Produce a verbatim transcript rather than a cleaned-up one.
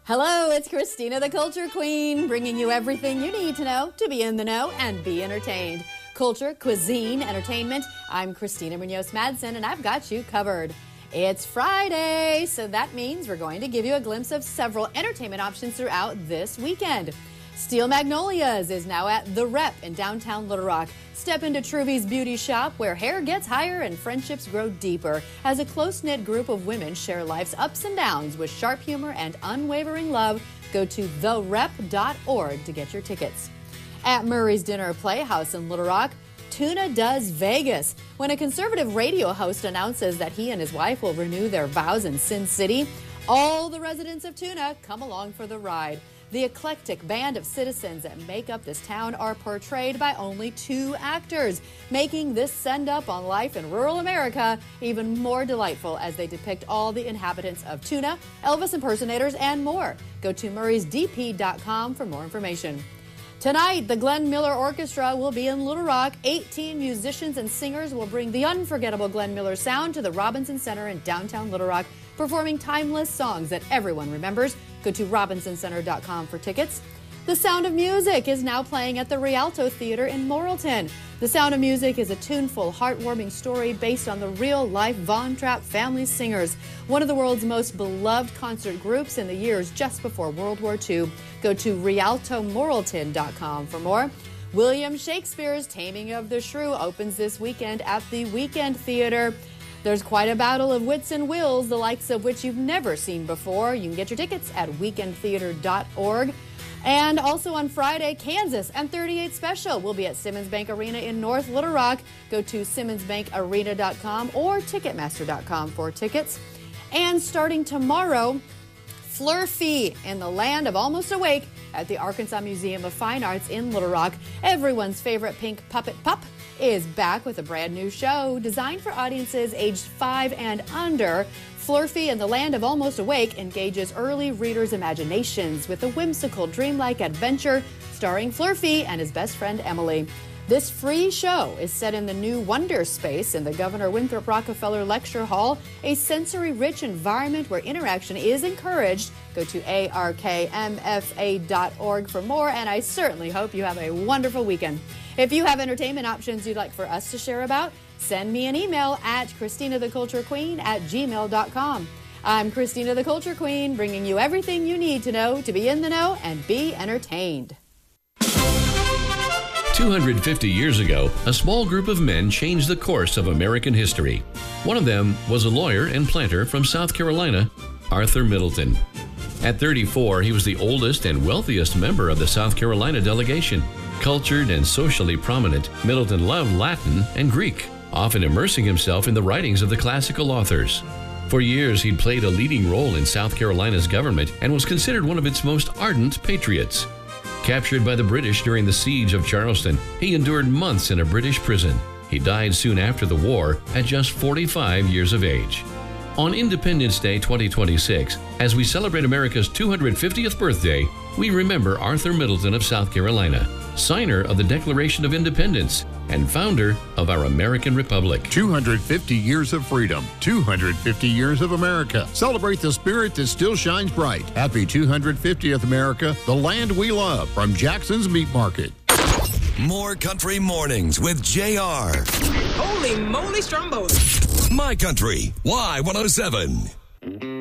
Hello, it's Christina the Culture Queen, bringing you everything you need to know to be in the know and be entertained. Culture, cuisine, entertainment. I'm Christina Munoz-Madsen, and I've got you covered. It's Friday, so that means we're going to give you a glimpse of several entertainment options throughout this weekend. Steel Magnolias is now at The Rep in downtown Little Rock. Step into Truby's Beauty Shop, where hair gets higher and friendships grow deeper, as a close-knit group of women share life's ups and downs with sharp humor and unwavering love. Go to the rep dot org to get your tickets. At Murray's Dinner Playhouse in Little Rock, Tuna Does Vegas. When a conservative radio host announces that he and his wife will renew their vows in Sin City, all the residents of Tuna come along for the ride. The eclectic band of citizens that make up this town are portrayed by only two actors, making this send-up on life in rural America even more delightful as they depict all the inhabitants of Tuna, Elvis impersonators, and more. Go to murrays d p dot com for more information. Tonight, the Glenn Miller Orchestra will be in Little Rock. eighteen musicians and singers will bring the unforgettable Glenn Miller sound to the Robinson Center in downtown Little Rock, performing timeless songs that everyone remembers. Go to robinson center dot com for tickets. The Sound of Music is now playing at the Rialto Theater in Morrilton. The Sound of Music is a tuneful, heartwarming story based on the real-life Von Trapp family singers, one of the world's most beloved concert groups in the years just before World War Two. Go to rialto morrilton dot com for more. William Shakespeare's Taming of the Shrew opens this weekend at the Weekend Theater. There's quite a battle of wits and wills, the likes of which you've never seen before. You can get your tickets at weekend theater dot org. And also on Friday, Kansas M thirty-eight Special will be at Simmons Bank Arena in North Little Rock. Go to simmons bank arena dot com or ticketmaster dot com for tickets. And starting tomorrow, Flurfy in the Land of Almost Awake at the Arkansas Museum of Fine Arts in Little Rock. Everyone's favorite pink puppet pup is back with a brand new show designed for audiences aged five and under. Flurfy in the Land of Almost Awake engages early readers' imaginations with a whimsical, dreamlike adventure starring Flurfy and his best friend Emily. This free show is set in the new Wonder Space in the Governor Winthrop Rockefeller Lecture Hall, a sensory-rich environment where interaction is encouraged. Go to A R K M F A dot org for more, and I certainly hope you have a wonderful weekend. If you have entertainment options you'd like for us to share about, send me an email at christina the culture queen at gmail dot com. I'm Christina the Culture Queen, bringing you everything you need to know to be in the know and be entertained. two hundred fifty years ago, a small group of men changed the course of American history. One of them was a lawyer and planter from South Carolina, Arthur Middleton. At thirty-four, he was the oldest and wealthiest member of the South Carolina delegation. Cultured and socially prominent, Middleton loved Latin and Greek, often immersing himself in the writings of the classical authors. For years, he'd played a leading role in South Carolina's government and was considered one of its most ardent patriots. Captured by the British during the siege of Charleston, he endured months in a British prison. He died soon after the war at just forty-five years of age. On Independence Day twenty twenty-six, as we celebrate America's two hundred fiftieth birthday, we remember Arthur Middleton of South Carolina, signer of the Declaration of Independence and founder of our American Republic. two hundred fifty years of freedom, two hundred fifty years of America. Celebrate the spirit that still shines bright. Happy two hundred fiftieth America, the land we love, from Jackson's Meat Market. More Country Mornings with J R. Holy moly, Stromboli. My Country, Y one oh seven.